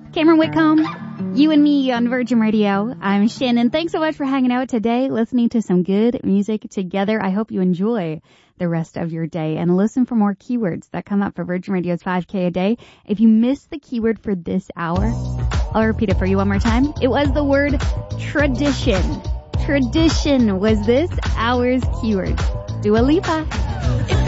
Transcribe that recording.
Cameron Whitcomb, you and me on Virgin Radio. I'm Shannon. Thanks so much for hanging out today, listening to some good music together. I hope you enjoy the rest of your day and listen for more keywords that come up for Virgin Radio's 5K a day. If you missed the keyword for this hour, I'll repeat it for you one more time. It was the word tradition. Tradition was this hour's keyword. Dua Lipa.